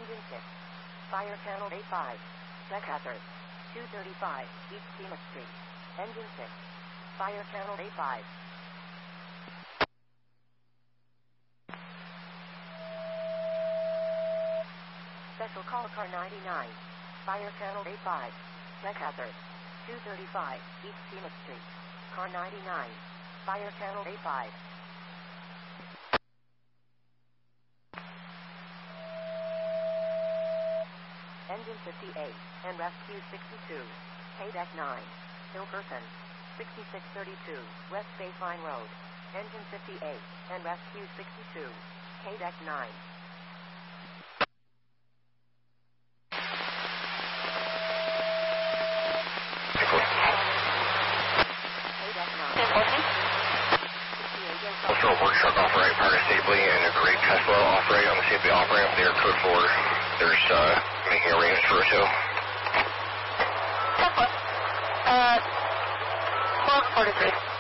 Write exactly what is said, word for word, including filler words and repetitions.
Engine six. Fire channel A five. Check hazard. two thirty-five East Kima Street. Engine six. Fire channel A five. Special call car ninety-nine. Fire channel A five. Check hazard. two thirty-five East Kima Street. Car ninety-nine. Fire channel A five. Engine fifty-eight and Rescue sixty-two. K-Deck nine. Hillperson. sixty-six thirty-two West Baseline Road. Engine fifty-eight and Rescue sixty-two. K-Deck nine. Also, a work truck off right, partner stably, and a great Tesla off right on the safety off ramp there, code four. There's, uh, making arrangements for a tow. Tesla. Uh, twelve forty-three.